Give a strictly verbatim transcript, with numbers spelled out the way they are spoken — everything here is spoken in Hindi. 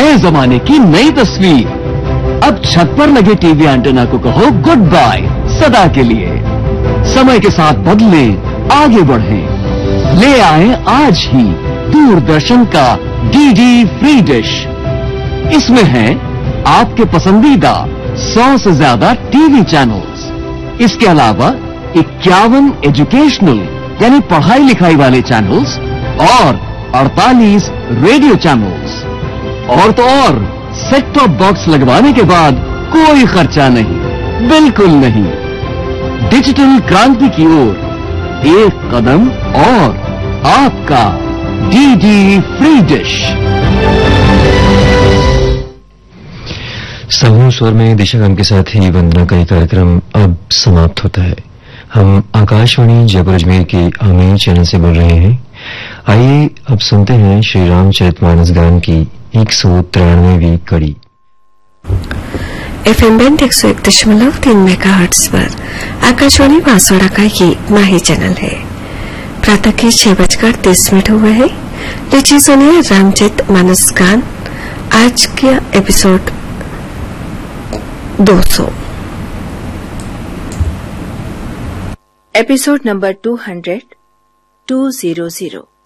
नए जमाने की नई तस्वीर। अब छत पर लगे टीवी एंटेना को कहो गुड बाय सदा के लिए। समय के साथ बदले, आगे बढ़े, ले आए आज ही दूरदर्शन का डीडी फ्री डिश। इसमें है आपके पसंदीदा सौ से ज्यादा टीवी चैनल्स। इसके अलावा इक्यावन एजुकेशनल यानी पढ़ाई लिखाई वाले चैनल्स और अड़तालीस रेडियो चैनल्स। और तो और सेट टॉप बॉक्स लगवाने के बाद कोई खर्चा नहीं, बिल्कुल नहीं। डिजिटल क्रांति की ओर एक कदम और आपका डीडी फ्री डिश। समूह स्वर में दिशा गम के साथ ही वंदना का ये कार्यक्रम अब समाप्त होता है। हम आकाशवाणी जयपुर अजमेर के आमीर चैनल से बोल रहे हैं। आइए अब सुनते हैं श्री रामचरितमानस गान की एक सौ तिरानवेवीं कड़ी। एफएम बैंड एक सौ एक दशमलव तीन मेगा हर्ट्ज पर आकाशवाणी बांसवाड़ा का ये माही चैनल है। प्रातः के छह बजकर तीस मिनट हुए हैं। लीजिए सुनिए रामचरितमानस गान, आज का एपिसोड दो सौ। Episode number two hundred to zero zero.